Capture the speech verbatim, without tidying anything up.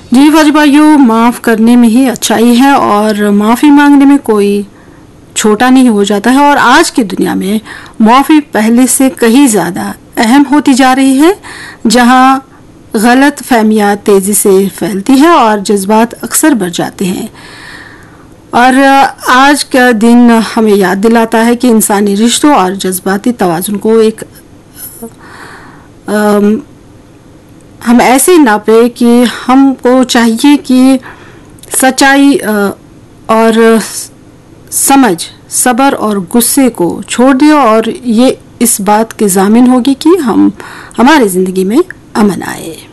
जी फौजी भाइयों, माफ़ करने में ही अच्छाई है और माफ़ी मांगने में कोई छोटा नहीं हो जाता है। और आज की दुनिया में माफ़ी पहले से कहीं ज़्यादा अहम होती जा रही है, जहां गलत फहमियाँ तेज़ी से फैलती है और जज्बात अक्सर बढ़ जाते हैं। और आज का दिन हमें याद दिलाता है कि इंसानी रिश्तों और जज्बाती तवाज़ुन को एक आम, हम ऐसे नापे कि हमको चाहिए कि सच्चाई और समझ, सब्र और गुस्से को छोड़ दियो और ये इस बात के ज़ामिन होगी कि हम हमारी ज़िंदगी में अमन आए।